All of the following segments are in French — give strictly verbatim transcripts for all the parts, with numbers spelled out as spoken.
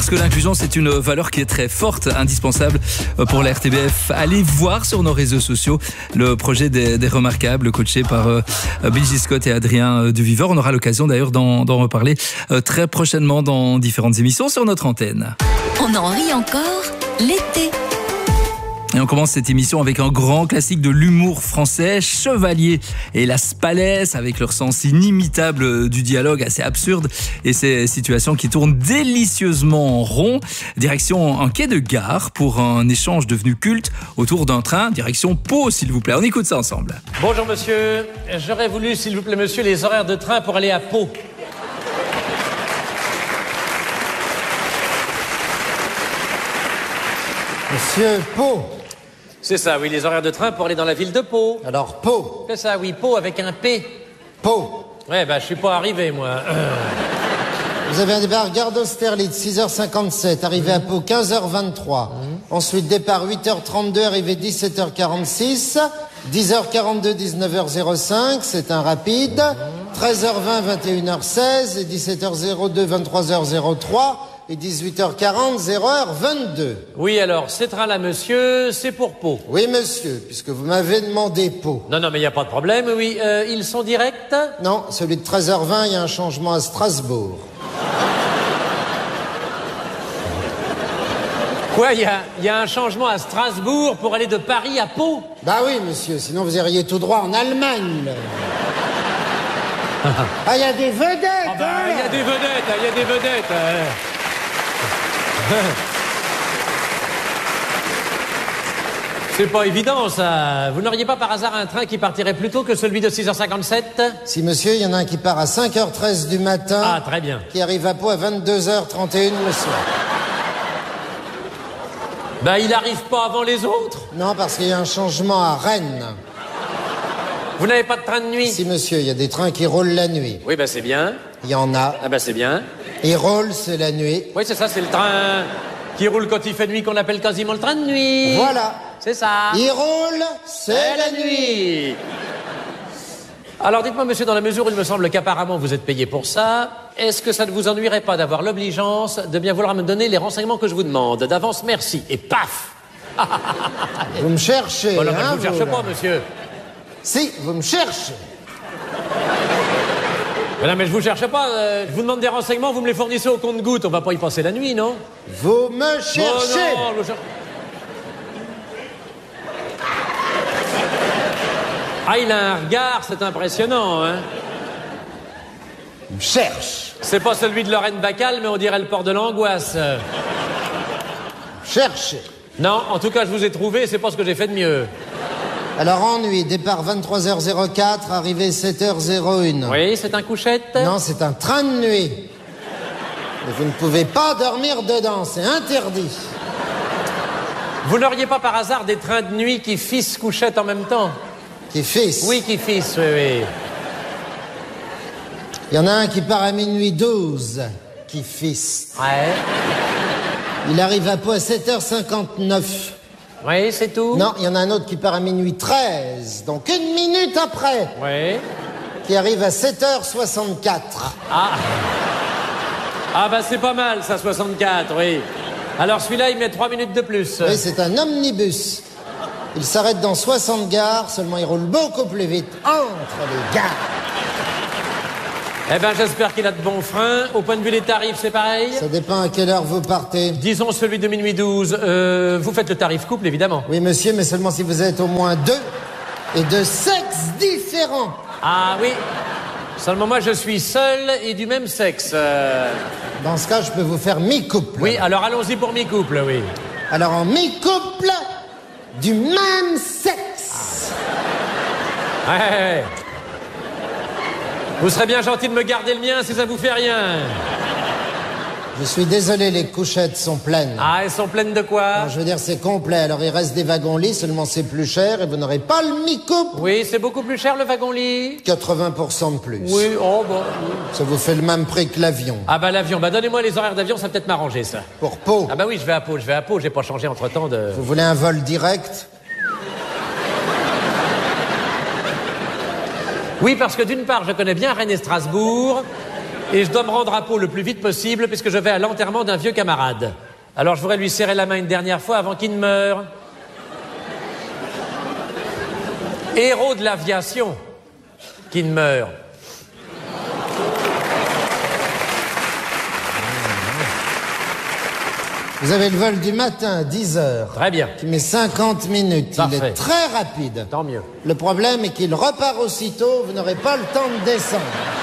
parce que l'inclusion, c'est une valeur qui est très forte, indispensable pour la R T B F. Allez voir sur nos réseaux sociaux le projet des, des Remarquables, coaché par euh, Bill G. Scott et Adrien Duviveur. On aura l'occasion d'ailleurs d'en, d'en reparler euh, très prochainement dans différentes émissions sur notre antenne. On en rit encore l'été. Et on commence cette émission avec un grand classique de l'humour français, Chevalier et Las Palais, avec leur sens inimitable du dialogue assez absurde et ces situations qui tournent délicieusement en rond. Direction un quai de gare pour un échange devenu culte autour d'un train. Direction Pau, s'il vous plaît. On écoute ça ensemble. Bonjour monsieur, j'aurais voulu, s'il vous plaît monsieur, les horaires de train pour aller à Pau. Monsieur, Pau. C'est ça, oui, les horaires de train pour aller dans la ville de Pau. Alors, Pau. C'est ça, oui, Pau avec un P. Pau. Ouais, bah, je suis pas arrivé, moi. Vous avez un départ gare d'Austerlitz, six heures cinquante-sept, arrivé à Pau, quinze heures vingt-trois. Mmh. Ensuite, départ huit heures trente-deux, arrivé dix-sept heures quarante-six. dix heures quarante-deux, dix-neuf heures cinq, c'est un rapide. Mmh. treize heures vingt, vingt et une heures seize, et dix-sept heures deux, vingt-trois heures trois. Et dix-huit heures quarante, zéro heure vingt-deux. Oui, alors, ces trains-là, monsieur, c'est pour Pau. Oui, monsieur, puisque vous m'avez demandé Pau. Non, non, mais il n'y a pas de problème, oui. Euh, ils sont directs? Non, celui de treize heures vingt, il y a un changement à Strasbourg. Quoi, il y a, y a un changement à Strasbourg pour aller de Paris à Pau? Bah oui, monsieur, sinon vous iriez tout droit en Allemagne. Ah, il y a des vedettes. Ah bah, il hein. y a des vedettes, il y a des vedettes. Euh. C'est pas évident, ça. Vous n'auriez pas par hasard un train qui partirait plus tôt que celui de six heures cinquante-sept? Si, monsieur, il y en a un qui part à cinq heures treize du matin. Ah, très bien. Qui arrive à Pau à vingt-deux heures trente et une le soir. Bah, il arrive pas avant les autres? Non, parce qu'il y a un changement à Rennes. Vous n'avez pas de train de nuit? Si, monsieur, il y a des trains qui roulent la nuit. Oui, bah, c'est bien. Il y en a. Ah, bah, c'est bien. Ils roulent, c'est la nuit. Oui, c'est ça, c'est le train qui roule quand il fait nuit qu'on appelle quasiment le train de nuit. Voilà. C'est ça. Ils roulent, c'est la nuit. Alors, dites-moi, monsieur, dans la mesure où il me semble qu'apparemment vous êtes payé pour ça, est-ce que ça ne vous ennuierait pas d'avoir l'obligeance de bien vouloir me donner les renseignements que je vous demande? D'avance, merci. Et paf. Vous me cherchez, Bon, non, hein, je vous cherche là. pas, monsieur. Si, vous me cherchez. Mais non, mais je vous cherche pas. Euh, je vous demande des renseignements, vous me les fournissez au compte-gouttes. On va pas y passer la nuit, non? Vous me cherchez. Oh non, je cher... Ah, il a un regard, c'est impressionnant, hein? Il me cherche. C'est pas celui de Lorraine Bacal, mais on dirait le port de l'angoisse. Cherchez. Non, en tout cas, je vous ai trouvé, c'est pas ce que j'ai fait de mieux. Alors, ennui, départ vingt-trois heures zéro quatre, arrivée sept heures zéro un. Oui, c'est un couchette? Non, c'est un train de nuit. Et vous ne pouvez pas dormir dedans, c'est interdit. Vous n'auriez pas par hasard des trains de nuit qui fissent couchette en même temps? Qui fisse. Oui, qui fissent, oui, oui. Il y en a un qui part à minuit douze, qui fisse. Ouais. Il arrive à Pau à sept heures cinquante-neuf. Oui, c'est tout? Non, il y en a un autre qui part à minuit treize, donc une minute après, Oui. qui arrive à sept heures soixante-quatre. Ah. Ah, bah c'est pas mal, ça, soixante-quatre, oui. Alors celui-là, il met trois minutes de plus. Oui, c'est un omnibus. Il s'arrête dans soixante gares, seulement il roule beaucoup plus vite entre les gares. Eh ben, j'espère qu'il a de bons freins. Au point de vue des tarifs, c'est pareil? Ça dépend à quelle heure vous partez. Disons celui de minuit douze. Euh, vous faites le tarif couple, évidemment. Oui, monsieur, mais seulement si vous êtes au moins deux et de sexes différents. Ah oui. Seulement moi, je suis seul et du même sexe. Euh... Dans ce cas, je peux vous faire mi-couple. Oui, alors allons-y pour mi-couple, oui. Alors, en mi-couple, du même sexe. Ouais, ouais, ouais. Vous serez bien gentil de me garder le mien si ça vous fait rien. Je suis désolé, les couchettes sont pleines. Ah, elles sont pleines de quoi? Non, je veux dire, c'est complet. Alors, il reste des wagons-lits, seulement c'est plus cher et vous n'aurez pas le mi-couple. Oui, c'est beaucoup plus cher le wagon-lit. quatre-vingts pour cent de plus. Oui, oh bon. Oui. Ça vous fait le même prix que l'avion. Ah bah l'avion, bah donnez-moi les horaires d'avion, ça va peut-être m'arranger ça. Pour Pau. Ah bah oui, je vais à Pau, je vais à Pau, j'ai pas changé entre-temps de... Vous voulez un vol direct? Oui, parce que d'une part, je connais bien Rennes et Strasbourg, Et je dois me rendre à Pau le plus vite possible puisque je vais à l'enterrement d'un vieux camarade. Alors je voudrais lui serrer la main une dernière fois avant qu'il ne meure. Héros de l'aviation, qui ne meurt. Vous avez le vol du matin, dix heures. Très bien. Qui met cinquante minutes. Parfait. Il est très rapide. Tant mieux. Le problème est qu'il repart aussitôt, vous n'aurez pas le temps de descendre.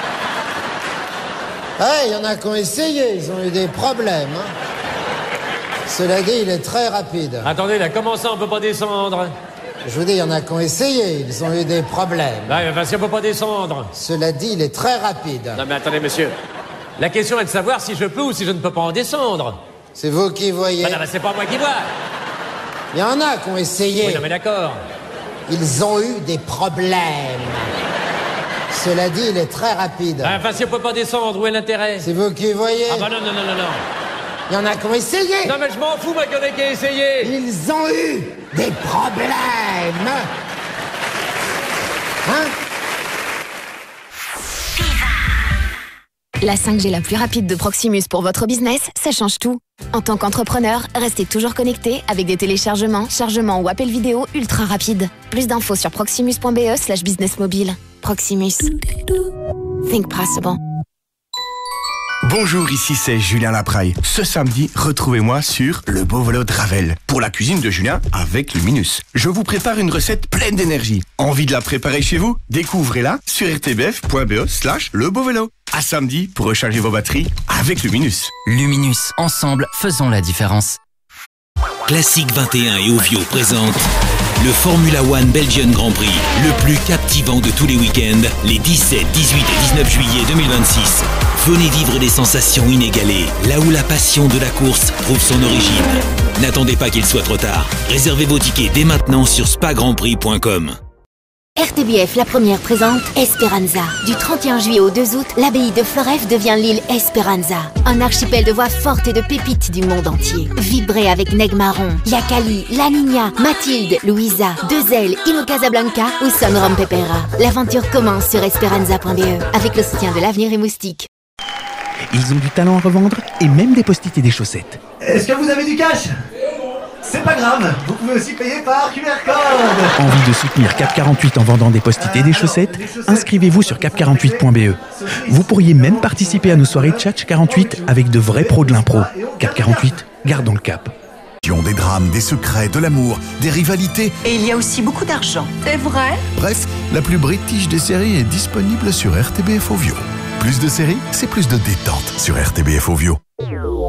Ah, il y en a qui ont essayé, ils ont eu des problèmes. Hein. Cela dit, il est très rapide. Attendez, là, comment ça on peut pas descendre? Je vous dis, il y en a qui ont essayé, ils ont eu des problèmes. Ouais, enfin, si on peut pas descendre. Cela dit, il est très rapide. Non mais attendez, monsieur. La question est de savoir si je peux ou si je ne peux pas en descendre. C'est vous qui voyez. Bah non, bah, c'est pas moi qui vois. Il y en a qui ont essayé. Oui, non mais d'accord. Ils ont eu des problèmes. Cela dit, il est très rapide. Bah, enfin, si on peut pas descendre, où est l'intérêt? C'est vous qui voyez. Ah bah non, non, non, non, non. Il y en a qui ont essayé. Non mais je m'en fous, moi, qu'il y en ait qui a essayé. Ils ont eu des problèmes. Hein? La cinq G la plus rapide de Proximus pour votre business, ça change tout. En tant qu'entrepreneur, restez toujours connecté avec des téléchargements, chargements ou appels vidéo ultra rapides. Plus d'infos sur proximus.be slash business mobile. Proximus. Think possible. Bonjour, ici c'est Julien Lapraille. Ce samedi, retrouvez-moi sur Le Beau Vélo de Ravel pour la cuisine de Julien avec Luminus. Je vous prépare une recette pleine d'énergie. Envie de la préparer chez vous? Découvrez-la sur rtbf.be slash Le Beau Vélo. À samedi pour recharger vos batteries avec Luminus. Luminus, ensemble, faisons la différence. Classique vingt et un et Ovio présente le Formula One Belgian Grand Prix, le plus captivant de tous les week-ends, les dix-sept, dix-huit et dix-neuf juillet deux mille vingt-six. Venez vivre des sensations inégalées, là où la passion de la course trouve son origine. N'attendez pas qu'il soit trop tard. Réservez vos tickets dès maintenant sur spa grand prix point com. R T B F, la première, présente Esperanza. Du trente et un juillet au deux août, l'abbaye de Floreffe devient l'île Esperanza. Un archipel de voix fortes et de pépites du monde entier. Vibrez avec Neg Marron, Yakali, La Niña, Mathilde, Louisa, Deux Ailes, Ilo Casablanca ou Son Rom Pepera. L'aventure commence sur esperanza point b e avec le soutien de l'Avenir et Moustique. Ils ont du talent à revendre et même des post-it et des chaussettes. Est-ce que vous avez du cash? C'est pas grave, vous pouvez aussi payer par Q R code. Envie de soutenir Cap quarante-huit en vendant des post-it et des chaussettes? Inscrivez-vous sur cap quarante-huit point b e. Vous pourriez même participer à nos soirées Tchatch quarante-huit avec de vrais pros de l'impro. Cap quarante-huit, gardons le cap. Des drames, des secrets, de l'amour, des rivalités. Et il y a aussi beaucoup d'argent. C'est vrai? Bref, la plus british des séries est disponible sur R T B F Ovio. Plus de séries, c'est plus de détente sur R T B F Ovio.